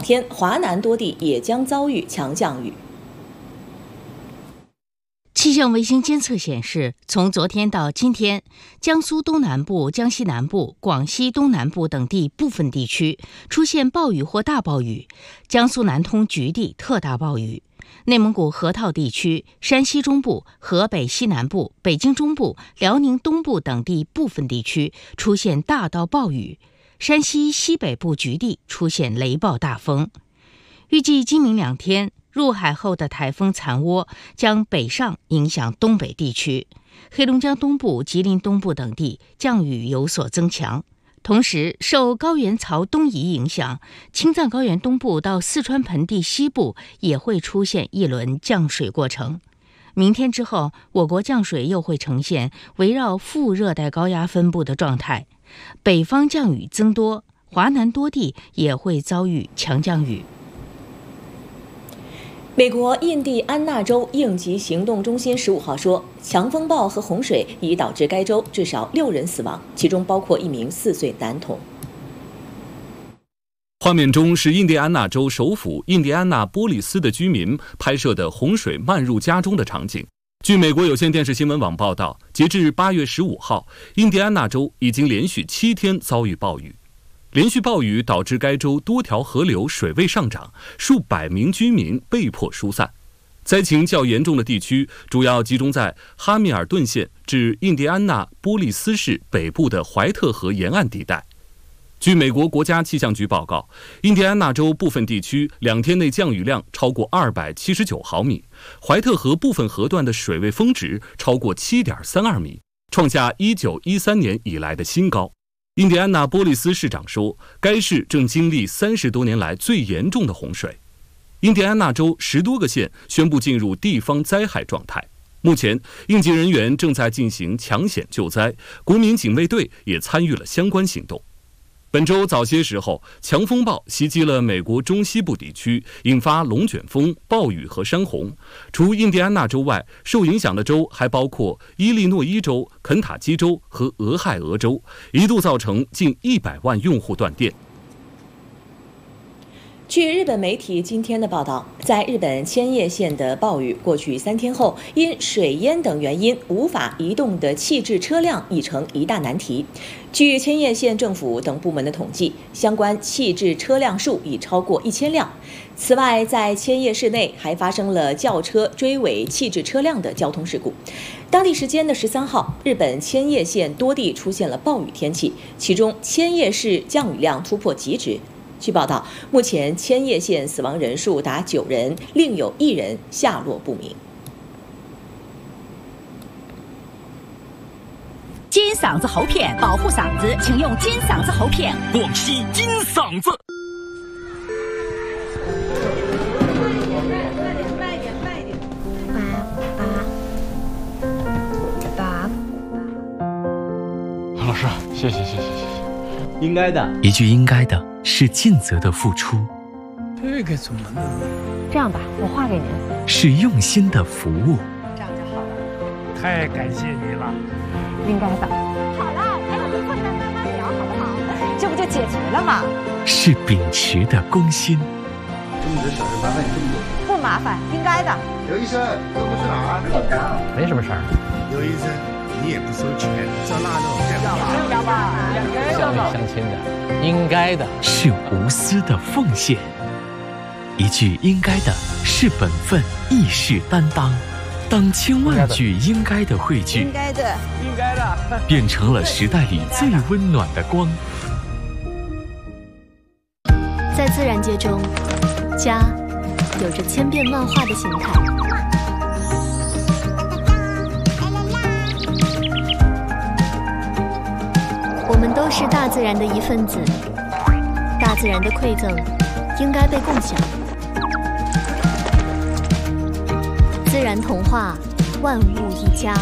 天，华南多地也将遭遇强降雨。 气象卫星监测显示，从昨天到今天，江苏东南部、江西南部、广西东南部等地部分地区出现暴雨或大暴雨，江苏南通局地特大暴雨。内蒙古河套地区、山西中部、河北西南部、北京中部、辽宁东部等地部分地区出现大到暴雨，山西西北部局地出现雷暴大风。预计今明2天，入海后的台风残涡将北上影响东北地区，黑龙江东部、吉林东部等地降雨有所增强。同时，受高原槽东移影响，青藏高原东部到四川盆地西部也会出现一轮降水过程。明天之后，我国降水又会呈现围绕副热带高压分布的状态，北方降雨增多，华南多地也会遭遇强降雨。 美国印第安纳州应急行动中心15号说，强风暴和洪水已导致该州至少6人死亡，其中包括一名4岁男童。 画面中是印第安纳州首府印第安纳波利斯的居民拍摄的洪水漫入家中的场景。据美国有线电视新闻网报道，截至8月15号，印第安纳州已经连续7天遭遇暴雨。连续暴雨导致该州多条河流水位上涨，数百名居民被迫疏散。灾情较严重的地区主要集中在哈密尔顿县至印第安纳波利斯市北部的怀特河沿岸地带。据美国国家气象局报告，印第安纳州部分地区2天内降雨量超过279毫米，怀特河部分河段的水位峰值超过 7.32 米，创下1913年以来的新高。印第安纳波利斯市长说，该市正经历30多年来最严重的洪水。印第安纳州10多个县宣布进入地方灾害状态。目前，应急人员正在进行抢险救灾，国民警卫队也参与了相关行动。本周早些时候，强风暴袭击了美国中西部地区，引发龙卷风、暴雨和山洪。除印第安纳州外，受影响的州还包括伊利诺伊州、肯塔基州和俄亥俄州，一度造成近100万用户断电。 据日本媒体今天的报道，在日本千叶县的暴雨过去3天后，因水淹等原因无法移动的弃置车辆已成一大难题。据千叶县政府等部门的统计，相关弃置车辆数已超过1000辆。此外，在千叶市内还发生了轿车追尾弃置车辆的交通事故。当地时间的13号，日本千叶县多地出现了暴雨天气，其中千叶市降雨量突破极值。据报道，目前千叶县死亡人数达9人，另有1人下落不明。 金嗓子喉片，保护嗓子，请用金嗓子喉片。 广西金嗓子。 老师，谢谢。 应该的， 一句应该的是尽责的付出， 这个怎么弄？ 这样吧，我画给您。 是用心的服务。 这样就好了。 太感谢你了。 应该的。好了，还有一会再慢慢聊，好不好？这不就解决了吗？ 是秉持的公心。 这么多小事麻烦你这么多。 不麻烦，应该的。 刘医生，这不是哪儿？ 没什么事儿。 刘医生，你也不收钱，照那种要吧？ 相亲相亲的，应该的。 是无私的奉献。一句应该的是本分，亦是担当。当千万句应该的汇聚， 应该的， 变成了时代里最温暖的光。 在自然界中，家有着千变万化的形态。我们都是大自然的一份子，大自然的馈赠应该被共享。自然童话，万物一家。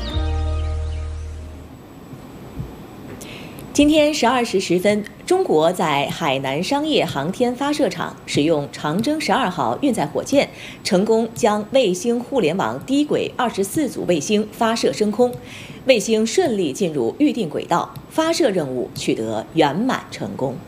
今天12时10分，中国在海南商业航天发射场使用长征12号运载火箭，成功将卫星互联网低轨24组卫星发射升空，卫星顺利进入预定轨道，发射任务取得圆满成功。